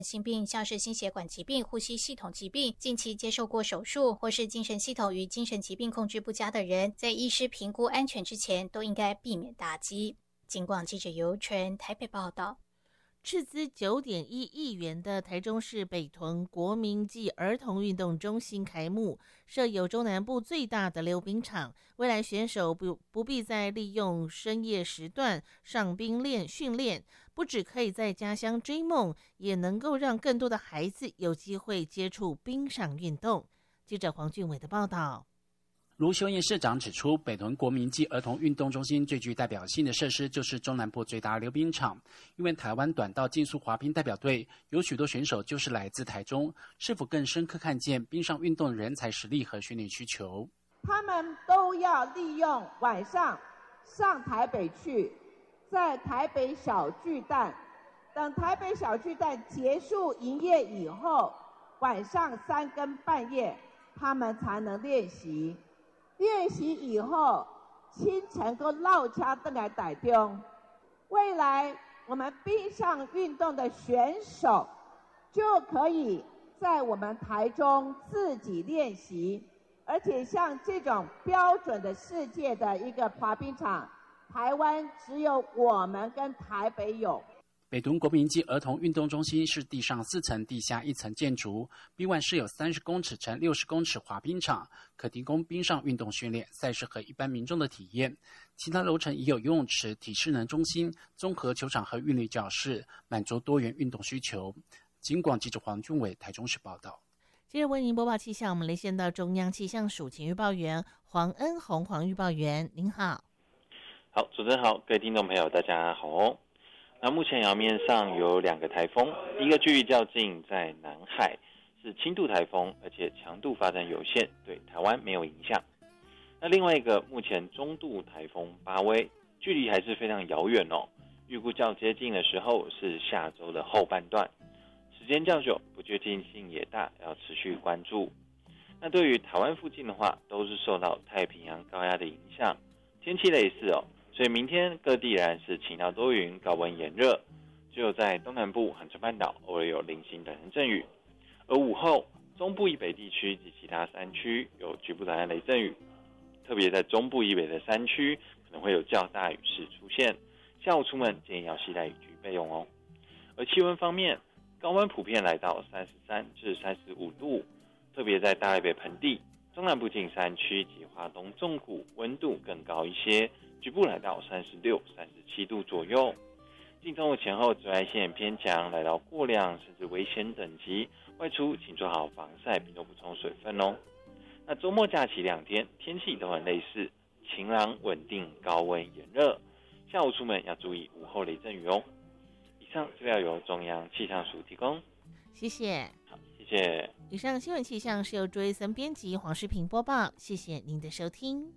性病，像是心血管疾病、呼吸系统疾病，近期接受过手术或是精神系统与精神疾病控制不佳的人，在医师评估安全之前，都应该避免打击。警广记者尤纯台北报道。 斥资9.1亿元的台中市北屯国民暨儿童运动中心开幕，设有中南部最大的溜冰场，未来选手不必再利用深夜时段上冰练训练，不只可以在家乡追梦，也能够让更多的孩子有机会接触冰上运动。记者黄俊伟的报道。 卢秀燕市长指出，北屯国民暨儿童运动中心最具代表性的设施就是中南部最大溜冰场。因为台湾短道竞速滑冰代表队有许多选手就是来自台中，是否更深刻看见冰上运动的人才实力和训练需求？ 他们都要利用晚上上台北去，在台北小巨蛋，等台北小巨蛋结束营业以后，晚上3更半夜，他们才能练习。练习以后，清晨都绕车回来台中。未来我们冰上运动的选手就可以在我们台中自己练习，而且像这种标准的世界的一个滑冰场，台湾只有我们跟台北有。 北屯国民暨儿童运动中心是地上4层、地下1层建筑，冰外设有30公尺乘60公尺滑冰场，可提供冰上运动训练、赛事和一般民众的体验。其他楼层也有游泳池、体适能中心、综合球场和韵律教室，满足多元运动需求。警广记者黄俊伟台中市报道。 接着为您播报气象，我们连线到中央气象署前预报员黄恩宏黄预报员，您好。 好，主持人好，各位听众朋友大家好哦。那目前洋面上有2个台风，一个距离较近，在南海，是轻度台风，而且强度发展有限，对台湾没有影响。那另外一个目前中度台风巴威，距离还是非常遥远哦，预估较接近的时候是下周的后半段，时间较久，不确定性也大，要持续关注。那对于台湾附近的话，都是受到太平洋高压的影响，天气类似哦。所以明天各地仍然是晴到多云，高温炎热，只有在东南部恒春半岛偶尔有零星短暂阵雨，而午后中部以北地区及其他山区有局部短暂雷阵雨，特别在中部以北的山区可能会有较大雨势出现，下午出门建议要携带雨具备用哦。而气温方面，高温普遍来到33至35度，特别在大台北盆地、中南部近山区及花东纵谷温度更高一些，局部来到36、37度左右。近中午前后紫外线偏强，来到过量甚至危险等级，外出请做好防晒，并多补充水分哦。那周末假期2天天气都很类似，晴朗稳定，高温炎热，下午出门要注意午后雷阵雨哦。以上资料由中央气象署提供， 谢谢。 好，谢谢。 以上新闻气象是由朱维森编辑，黄世平播报，谢谢您的收听。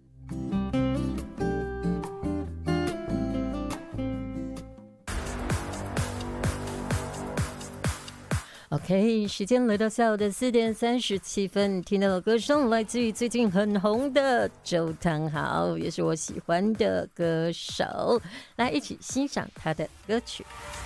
OK， 时间来到下午的4点37分，听到的歌声来自于最近很红的周汤豪，也是我喜欢的歌手，来一起欣赏他的歌曲。